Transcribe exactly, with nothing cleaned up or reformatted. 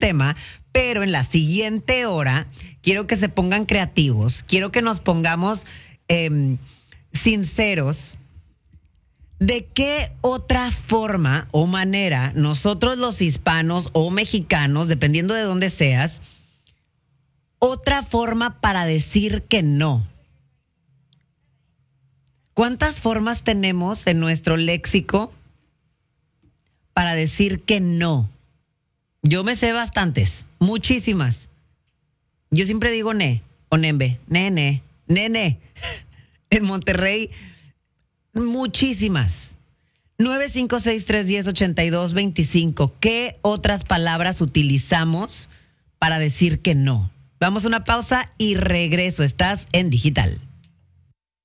tema, pero en la siguiente hora quiero que se pongan creativos, quiero que nos pongamos eh, sinceros. ¿De qué otra forma o manera nosotros los hispanos o mexicanos, dependiendo de dónde seas, otra forma para decir que no? ¿Cuántas formas tenemos en nuestro léxico para decir que no? Yo me sé bastantes, muchísimas. Yo siempre digo ne o nembe, nene, nene. En Monterrey, muchísimas. nueve cinco seis, tres uno cero, ocho dos dos cinco. ¿Qué otras palabras utilizamos para decir que no? Vamos a una pausa y regreso. Estás en Digital.